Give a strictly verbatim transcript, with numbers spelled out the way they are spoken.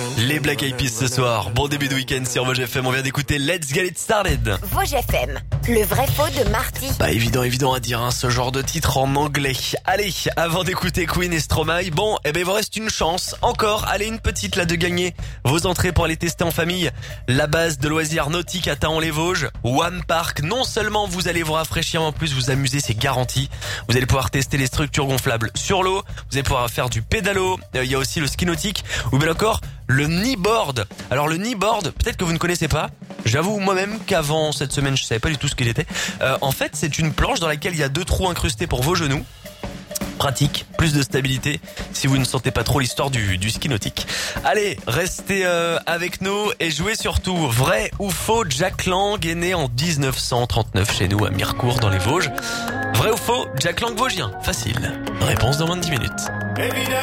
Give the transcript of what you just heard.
Les Black Eyed Peas ce soir. Bon début de week-end sur Vosges F M. On vient d'écouter Let's Get It Started. Vosges F M, le vrai faux de Marty. Pas évident, évident à dire, hein, ce genre de titre en anglais. Allez, avant d'écouter Queen et Stromae, bon, eh ben, il vous reste une chance. Encore, allez, une petite là de gagner vos entrées pour aller tester en famille la base de loisirs nautiques à Taon-les-Vosges, One Park. Non seulement vous allez vous rafraîchir, mais en plus vous amuser, c'est garanti. Vous allez pouvoir tester les structures gonflables sur l'eau. Vous allez pouvoir faire du pédalo. Il y a aussi le ski nautique ou bien encore le kneeboard. Alors le kneeboard, peut-être que vous ne connaissez pas. J'avoue moi-même qu'avant cette semaine, je savais pas du tout ce qu'il était. Euh, en fait, c'est une planche dans laquelle il y a deux trous incrustés pour vos genoux. Pratique, plus de stabilité si vous ne sentez pas trop l'histoire du, du ski nautique. Allez, restez euh, avec nous et jouez surtout. Vrai ou faux, Jack Lang est né en dix-neuf cent trente-neuf chez nous à Mirecourt dans les Vosges. Vrai ou faux, Jack Lang vosgien. Facile. Réponse dans moins de dix minutes. Évidemment.